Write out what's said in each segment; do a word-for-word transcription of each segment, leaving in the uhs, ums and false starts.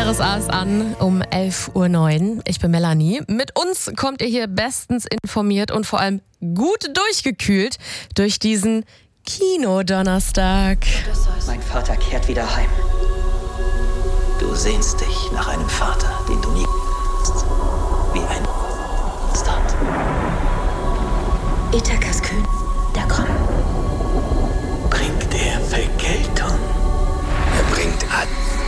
R S A ist an um elf Uhr neun. Ich bin Melanie. Mit uns kommt ihr hier bestens informiert und vor allem gut durchgekühlt durch diesen Kinodonnerstag. Mein Vater kehrt wieder heim. Du sehnst dich nach einem Vater, den du nie hast. Wie ein Start. Ithakas Kühn, der kommt. Bringt er Vergeltung? Er bringt an.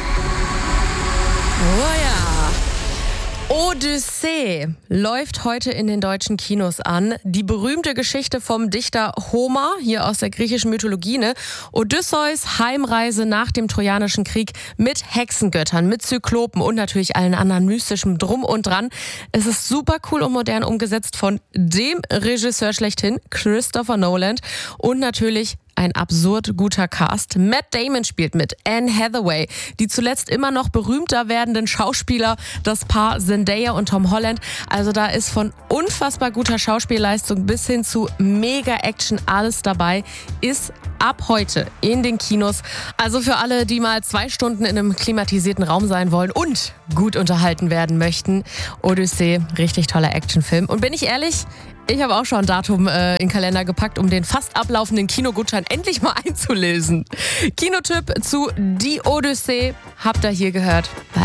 Oh ja. Odyssee läuft heute in den deutschen Kinos an. Die berühmte Geschichte vom Dichter Homer, hier aus der griechischen Mythologie, ne? Odysseus Heimreise nach dem Trojanischen Krieg mit Hexengöttern, mit Zyklopen und natürlich allen anderen mystischen Drum und Dran. Es ist super cool und modern umgesetzt von dem Regisseur schlechthin, Christopher Nolan, und natürlich ein absurd guter Cast. Matt Damon spielt mit, Anne Hathaway, die zuletzt immer noch berühmter werdenden Schauspieler, das Paar Zendaya und Tom Holland. Also da ist von unfassbar guter Schauspielleistung bis hin zu Mega-Action alles dabei. Ist ab heute in den Kinos. Also für alle, die mal zwei Stunden in einem klimatisierten Raum sein wollen und gut unterhalten werden möchten. Odyssee, richtig toller Actionfilm. Und bin ich ehrlich, ich habe auch schon ein Datum äh, in den Kalender gepackt, um den fast ablaufenden Kinogutschein endlich mal einzulösen. Kinotipp zu Die Odyssee habt ihr hier gehört bei